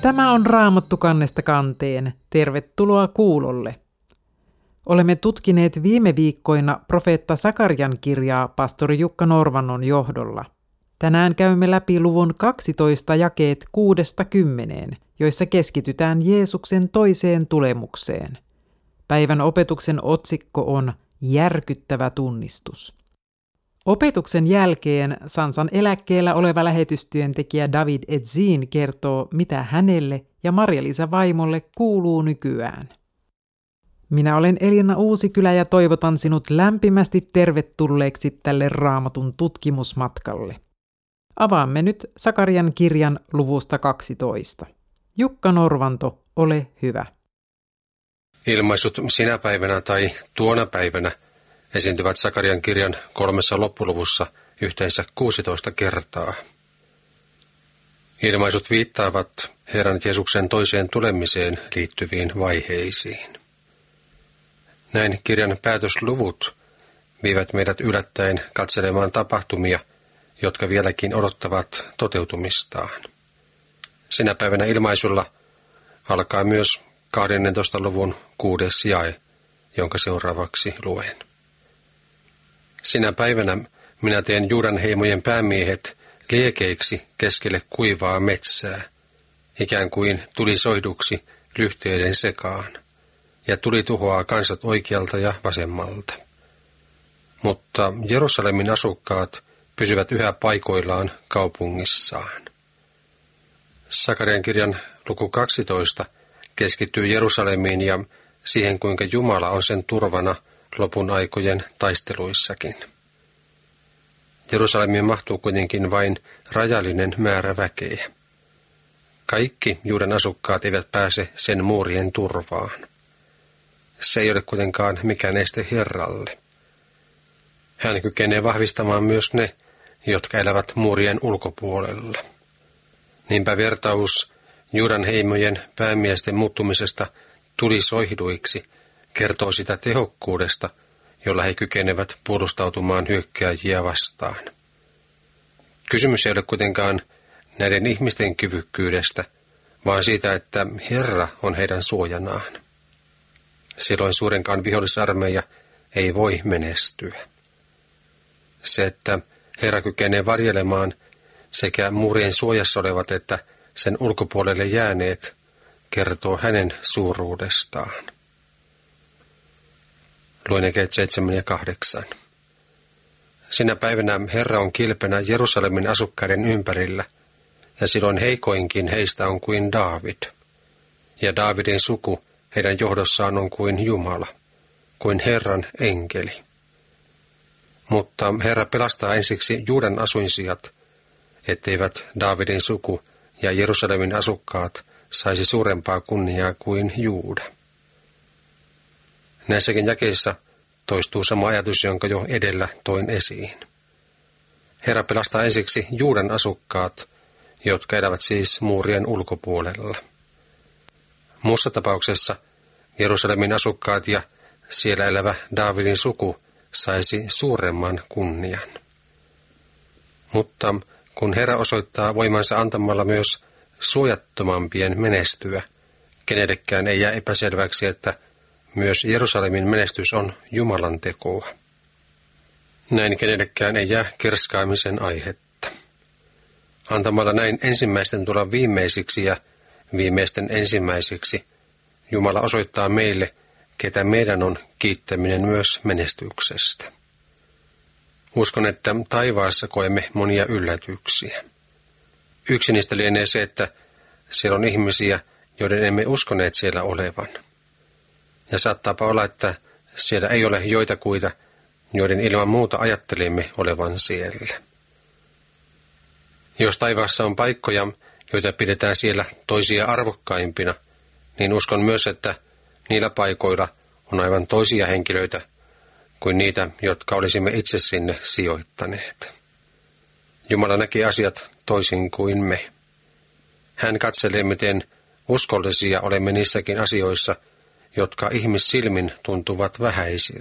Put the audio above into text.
Tämä on Raamattu kannesta kanteen. Tervetuloa kuulolle. Olemme tutkineet viime viikkoina profeetta Sakarian kirjaa pastori Jukka Norvannon johdolla. Tänään käymme läpi luvun 12 jakeet 6-10, joissa keskitytään Jeesuksen toiseen tulemukseen. Päivän opetuksen otsikko on Järkyttävä tunnistus. Opetuksen jälkeen Sansan eläkkeellä oleva lähetystyöntekijä David Edzin kertoo, mitä hänelle ja Marja-Liisa vaimolle kuuluu nykyään. Minä olen Elina Uusikylä ja toivotan sinut lämpimästi tervetulleeksi tälle Raamatun tutkimusmatkalle. Avaamme nyt Sakarian kirjan luvusta 12. Jukka Norvanto, ole hyvä. Ilmaisut sinä päivänä tai tuona päivänä esiintyvät Sakarian kirjan 3 loppuluvussa yhteensä 16 kertaa. Ilmaisut viittaavat Herran Jeesuksen toiseen tulemiseen liittyviin vaiheisiin. Näin kirjan päätösluvut viivät meidät yllättäen katselemaan tapahtumia, jotka vieläkin odottavat toteutumistaan. Sinä päivänä ilmaisulla alkaa myös 12. luvun 6. jae, jonka seuraavaksi luen. Sinä päivänä minä teen Juudan heimojen päämiehet liekeiksi keskelle kuivaa metsää, ikään kuin tuli soihduksi lyhteiden sekaan, ja tuli tuhoaa kansat oikealta ja vasemmalta. Mutta Jerusalemin asukkaat pysyvät yhä paikoillaan kaupungissaan. Sakarian kirjan luku 12 keskittyy Jerusalemiin ja siihen, kuinka Jumala on sen turvana lopun aikojen taisteluissakin. Jerusalemiin mahtuu kuitenkin vain rajallinen määrä väkeä. Kaikki Juudan asukkaat eivät pääse sen muurien turvaan. Se ei ole kuitenkaan mikään este Herralle. Hän kykenee vahvistamaan myös ne, jotka elävät muurien ulkopuolella. Niinpä vertaus Juudan heimojen päämiesten muuttumisesta tulisoihduiksi kertoo sitä tehokkuudesta, jolla he kykenevät puolustautumaan hyökkääjiä vastaan. Kysymys ei ole kuitenkaan näiden ihmisten kyvykkyydestä, vaan siitä, että Herra on heidän suojanaan. Silloin suurenkaan vihollisarmeija ei voi menestyä. Se, että Herra kykenee varjelemaan sekä muurien suojassa olevat että sen ulkopuolelle jääneet, kertoo hänen suuruudestaan. Luen jakeet 7 ja 8. Sinä päivänä Herra on kilpenä Jerusalemin asukkaiden ympärillä, ja silloin heikoinkin heistä on kuin Daavid. Ja Daavidin suku heidän johdossaan on kuin Jumala, kuin Herran enkeli. Mutta Herra pelastaa ensiksi Juudan asuinsijat, etteivät Daavidin suku ja Jerusalemin asukkaat saisi suurempaa kunniaa kuin Juuda. Näissäkin jakeissa toistuu sama ajatus, jonka jo edellä toin esiin. Herra pelastaa ensiksi Juudan asukkaat, jotka elävät siis muurien ulkopuolella. Muussa tapauksessa Jerusalemin asukkaat ja siellä elävä Daavidin suku saisi suuremman kunnian. Mutta kun Herra osoittaa voimansa antamalla myös suojattomampien menestyä, kenellekään ei jää epäselväksi, että myös Jerusalemin menestys on Jumalan tekoa. Näin kenellekään ei jää kerskaamisen aihetta. Antamalla näin ensimmäisten tulla viimeisiksi ja viimeisten ensimmäisiksi, Jumala osoittaa meille, ketä meidän on kiittäminen myös menestyksestä. Uskon, että taivaassa koemme monia yllätyksiä. Yksi niistä lienee se, että siellä on ihmisiä, joiden emme uskoneet siellä olevan. Ja saattaapa olla, että siellä ei ole joitakuita, joiden ilman muuta ajattelimme olevan siellä. Jos taivaassa on paikkoja, joita pidetään siellä toisia arvokkaimpina, niin uskon myös, että niillä paikoilla on aivan toisia henkilöitä kuin niitä, jotka olisimme itse sinne sijoittaneet. Jumala näkee asiat toisin kuin me. Hän katselee, miten uskollisia olemme niissäkin asioissa, jotka ihmissilmin tuntuvat vähäisiltä.